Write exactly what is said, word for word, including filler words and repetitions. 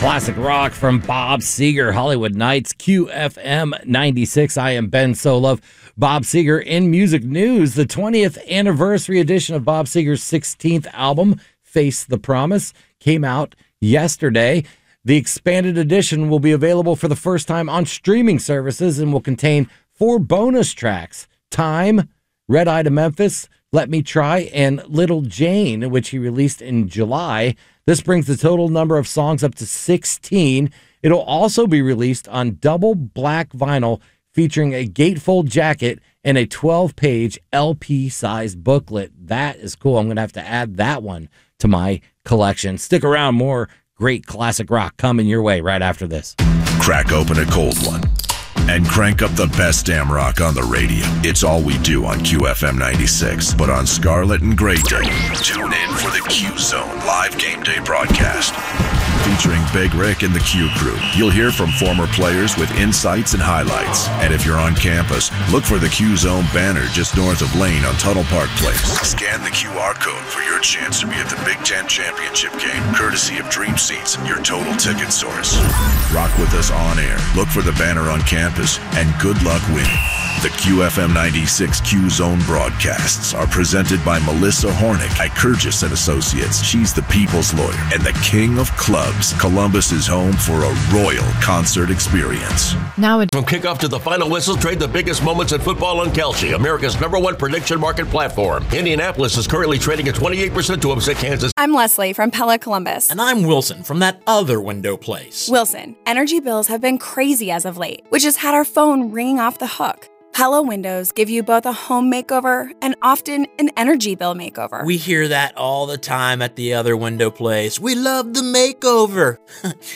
Classic rock from Bob Seger, Hollywood Nights, Q F M ninety-six. I am Ben Solove. Bob Seger in music news. The twentieth anniversary edition of Bob Seger's sixteenth album, Face the Promise, came out yesterday. The expanded edition will be available for the first time on streaming services and will contain four bonus tracks: Time, Red Eye to Memphis, Let Me Try, and Little Jane, which he released in July. This brings the total number of songs up to sixteen. It'll also be released on double black vinyl featuring a gatefold jacket and a twelve-page L P-sized booklet. That is cool. I'm going to have to add that one to my collection. Stick around. More great classic rock coming your way right after this. Crack open a cold one and crank up the best damn rock on the radio. It's all we do on Q F M ninety-six. But on Scarlet and Gray Day, tune in for the Q Zone live game day broadcast. Featuring Big Rick and the Q Crew. You'll hear from former players with insights and highlights. And if you're on campus, look for the Q Zone banner just north of Lane on Tuttle Park Place. Scan the Q R code for your chance to be at the Big Ten Championship game, courtesy of Dream Seats, your total ticket source. Rock with us on air. Look for the banner on campus, and good luck winning. The Q F M ninety-six Q Zone broadcasts are presented by Melissa Hornick at Kurgis and Associates. She's the people's lawyer and the king of clubs. Columbus is home for a royal concert experience. Now, from kickoff to the final whistle, trade the biggest moments in football on Kalshi, America's number one prediction market platform. Indianapolis is currently trading at twenty-eight percent to upset Kansas. I'm Leslie from Pella Columbus. And I'm Wilson from that other window place. Wilson, energy bills have been crazy as of late, which has had our phone ringing off the hook. Pella windows give you both a home makeover and often an energy bill makeover. We hear that all the time at the other window place. We love the makeover.